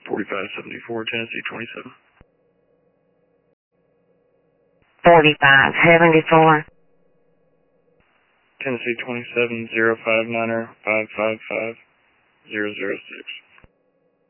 4574, Tennessee 27. 4574. Tennessee 27, 059er 555 006.